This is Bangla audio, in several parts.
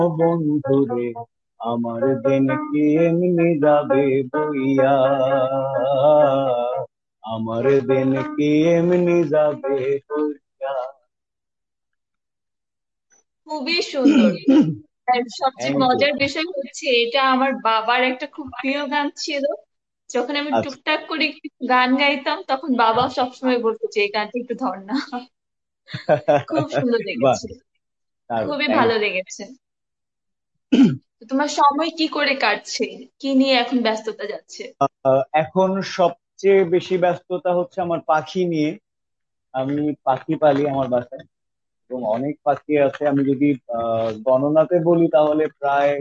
বন্ধুরে আমার দিন কি এমনি যাবে বইয়া, আমার দিন কি এমনি যাবে বইয়া। খুবই সুন্দর। আর সবচেয়ে থ্যাংক ইউ। মজার বিষয় হচ্ছে এটা আমার বাবার একটা খুব প্রিয় গান ছিল। যখন আমি আচ্ছা। টুকটাক করে একটু গান গাইতাম তখন বাবা সবসময় বলতো যে এই গানটা একটু ধর না। খুব সুন্দর বাহ, লেগেছে। দারুণ, খুবই থ্যাংক ভালো ইউ। লেগেছে। তো তোমার সময় কি করে কাটছে? কি নিয়ে এখন ব্যস্ততা যাচ্ছে? এখন সবচেয়ে বেশি ব্যস্ততা হচ্ছে আমার পাখি নিয়ে। আমি পাখি পালি আমার বাসায়, এবং অনেক পাখি আছে। আমি যদি গণনাতে বলি তাহলে প্রায়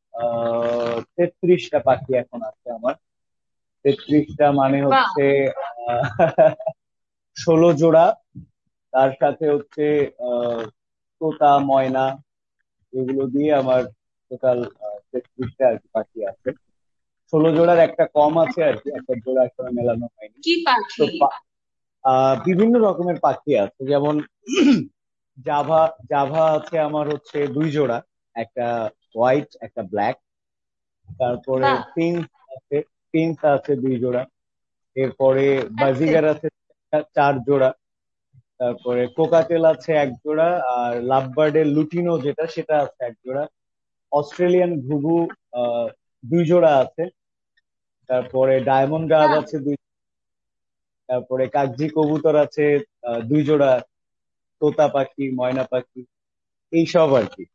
33টা পাখি এখন আছে আমার। 33টা মানে বাহ। হচ্ছে আহ, 16 জোড়া। তার সাথে হচ্ছে আহ তোতা, ময়না, এগুলো দিয়ে আমার টোটাল 33টা আর কি পাখি আছে। 16 জোড়ার একটা কম আছে আর কি, একটা জোড়া এখনো মেলানো হয়নি। কি তো পাখি? বিভিন্ন রকমের পাখি আছে, যেমন জাভা। জাভা আছে আমার হচ্ছে 2 জোড়া, একটা হোয়াইট একটা ব্ল্যাক। তারপরে বাহ। পিঙ্ক আছে, পিঙ্ক আছে 2 জোড়া। এরপরে আচ্ছা। বাজিগার আছে 4 জোড়া। তারপরে কোকাটেল আছে 1 জোড়া। আর লাভবার্ডের লুটিনো যেটা, সেটা আছে 1 জোড়া। অস্ট্রেলিয়ান ঘুঘু 2 জোড়া আছে। তারপরে ডায়মন্ড ডাব বাহ। আছে 2। তারপরে কাগজি কবুতর আছে 2 জোড়া। তোতা পাখি, ময়না পাখি, এইসব আর কি।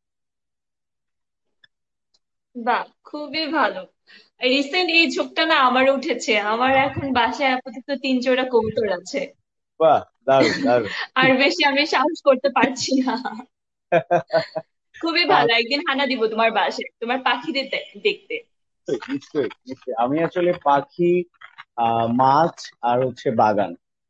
বাহ, খুবই ভালো। রিসেন্ট এই ঝোঁকটা না আমার উঠেছে। আমার এখন বাসায় আপাতত 3 জোড়া কবুতর আছে। বাহ, দারুণ দারুণ। আর বেশি আমি সাহস করতে পারছি না। খুবই ভালো, একদিন হানা দিব তোমার বাসায় তোমার পাখিদের দেখতে। নিশ্চয়ই নিশ্চয়ই। আমি আসলে পাখি, মাছ, আর হচ্ছে বাগান।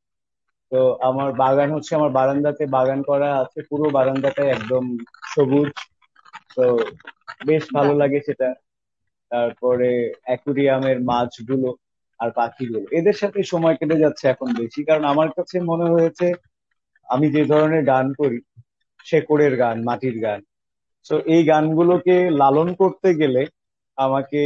তো আমার বাগান হচ্ছে, আমার বারান্দাতে বাগান করা আছে, পুরো বারান্দাটাই একদম সবুজ। তো বেশ ভালো বাহ। লাগে সেটা। তারপরে অ্যাকুরিয়ামের মাছগুলো আর পাখিগুলো, এদের সাথে সময় কেটে যাচ্ছে এখন বেশি, কারণ আমার কাছে মনে হয়েছে আমি যে ধরনের গান করি, শেকড়ের গান, মাটির গান, তো এই গানগুলোকে লালন করতে গেলে আমাকে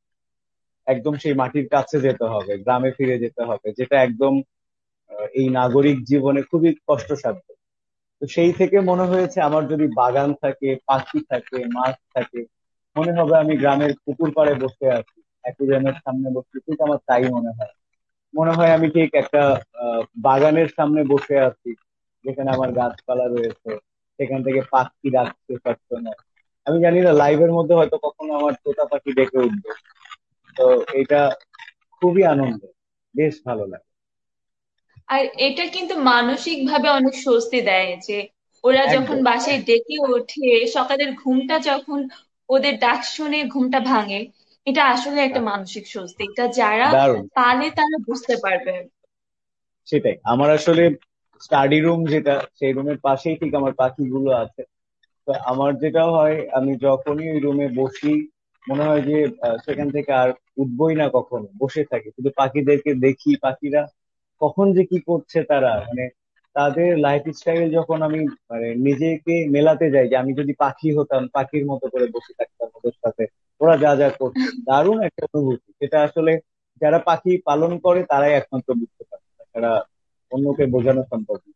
একদম সেই মাটির কাছে যেতে হবে, গ্রামে ফিরে যেতে হবে, যেটা একদম এই নাগরিক জীবনে খুবই কষ্টসাধ্য। তো সেই থেকে মনে হয়েছে আমার যদি বাগান থাকে, পাখি থাকে, মাছ থাকে, মনে হবে আমি গ্রামের পুকুর পাড়ে বসে আছি, অ্যাকুরিয়ামের সামনে বসে, ঠিক আমার তাই মনে হয়। মনে হয় আমি ঠিক একটা বাগানের সামনে বসে আছি, যেখানে আমার গাছপালা রয়েছে, সেখান থেকে পাখি ডাকছে সবসময়। আমি জানি না লাইভের মধ্যে হয়তো কখনো আমার তোতা পাখি ডেকে উঠবে। তো এটা খুবই আনন্দ, বেশ ভালো লাগে। আর এটা কিন্তু মানসিক ভাবে অনেক স্বস্তি দেয় যে ওরা যখন একদম বাসায় ডেকে ওঠে, সকালের ঘুমটা যখন ওদের ডাক শুনে ঘুমটা ভাঙে, এটা আসলে একটা মানসিক স্বস্তি। এটা যারা দারুণ। পালে তারা বুঝতে পারবে। সেটাই, আমার আসলে স্টাডি রুম যেটা, সেই রুমের পাশেই ঠিক আমার পাখিগুলো আছে। তো আমার যেটা হয়, আমি যখনই ওই রুমে বসি, মনে হয় যে সেখান থেকে আর উঠবোই না, কখনো বসে থাকি শুধু পাখিদেরকে দেখি। পাখিরা কখন যে কি করছে, তারা মানে তাদের লাইফ স্টাইল যখন আমি মানে নিজেকে মেলাতে যাই, যে আমি যদি পাখি হতাম, পাখির মতো করে বসে থাকতাম ওদের সাথে, ওরা যা যা করছে, দারুণ একটা অনুভূতি। যেটা আসলে যারা পাখি পালন করে তারাই একমাত্র বুঝতে পারে, তাছাড়া অন্যকে বোঝানো সম্ভব না।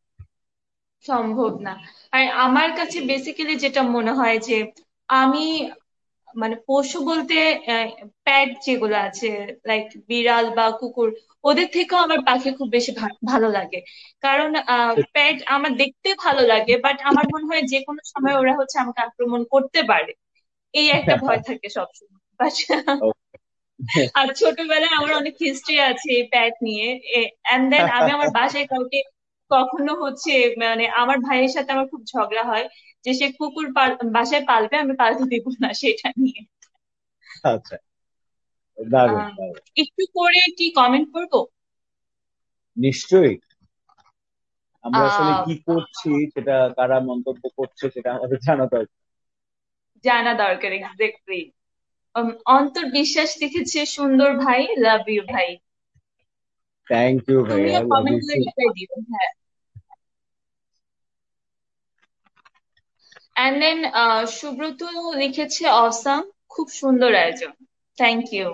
সম্ভব না। আর আমার কাছে বেসিক্যালি যেটা মনে হয় যে আমি মানে পশু বলতে প্যাট যেগুলো আছে, লাইক বিড়াল বা কুকুর, ওদের থেকেও আমার পাখি খুব বেশি ভালো লাগে। কারণ প্যাট আমার দেখতে ভালো লাগে, বাট আমার মনে হয় যে কোনো সময় ওরা হচ্ছে আমাকে আক্রমণ করতে পারে। এই একটা ভয় থাকে সবসময়। বাট আর ছোটবেলায় আমার অনেক হিস্ট্রি আছে এই প্যাট নিয়ে। এন্ড দেন আমি আমার বাসায় কাউকে কখনো হচ্ছে মানে আমার ভাইয়ের সাথে আমার খুব ঝগড়া হয় যে সে কুকুর বাসায় পালবে, আমি পালতে দিব না সেটা নিয়ে। আচ্ছা, দারুণ আম, দারুণ। একটু করে কি কমেন্ট করবো? নিশ্চয়ই। আমরা আসলে আহ কি করছি, সেটা কারা মন্তব্য করছে, সেটা আমাদের জানা দরকার। জানা দরকার, এক্স্যাক্টলি। অন্তর বিশ্বাস লিখেছে, সুন্দর ভাই, লাভ ইউ ভাই। থ্যাংক ইউ ভাইয়া, তুমিও লাভ কমেন্ট ইউ গুলো টু। রিপ্লাই দিও, হ্যাঁ। অ্যান্ড দেন সুব্রত লিখেছে অসাম, খুব সুন্দর আয়োজন, থ্যাংক ইউ।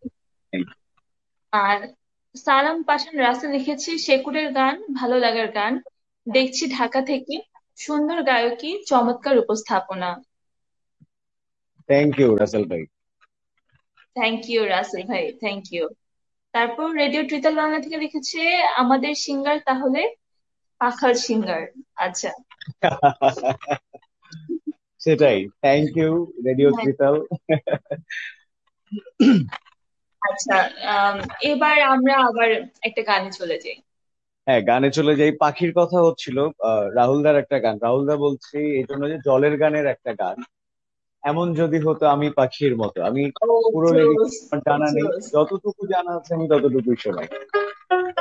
আর সালাম পাঠান রাসেল লিখেছে শেকুরের গান, ভালো লাগার গান, দেখছি ঢাকা থেকে, সুন্দর গায়কী, চমৎকার উপস্থাপনা। থ্যাংক ইউ রাসেল ভাই। থ্যাংক ইউ রাসেল ভাই, থ্যাংক ইউ। তারপর রেডিও ট্রিটল বাংলা থেকে লিখেছে আমাদের সিঙ্গার তাহলে পাখাল সিঙ্গার। আচ্ছা। সেটাই, থ্যাংক ইউ রেডিও হ্যাঁ, ত্রিতাল। আচ্ছা। আম, এবার আমরা আবার একটা গানে চলে যাই। হ্যাঁ, গানে চলে যাই। পাখির কথা হচ্ছিল, রাহুলদার একটা গান, রাহুলদা বলছি এই জন্য যে জলের গানের একটা গান, এমন যদি হতো আমি পাখির মতো। আমি ও, পুরো লিরিক্স জোস, আমার জানা নেই, জোস। যতটুকু জানা আছে আমি ততটুকুই শোনাই।